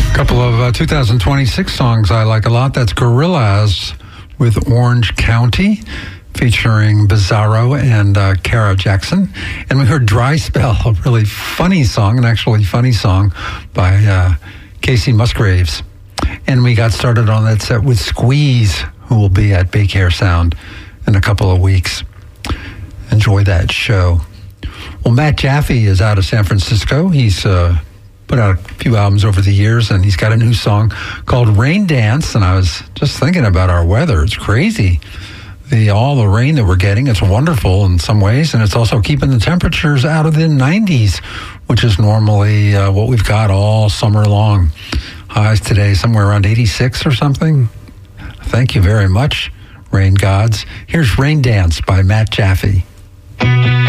Couple of 2026 songs I like a lot. That's Gorillaz with Orange County, featuring Bizarro and Kara Jackson. And we heard Dry Spell, a really funny song, an actually funny song by Casey Musgraves. And we got started on that set with Squeeze, who will be at Big Hair Sound in a couple of weeks. Enjoy that show. Well, Matt Jaffe is out of San Francisco. He's put out a few albums over the years, and he's got a new song called Rain Dance. And I was just thinking about our weather. It's crazy. All the rain that we're getting, it's wonderful in some ways, and it's also keeping the temperatures out of the 90s, which is normally what we've got all summer long. Highs today somewhere around 86 or something. Thank you very much, rain gods. Here's Rain Dance by Matt Jaffe.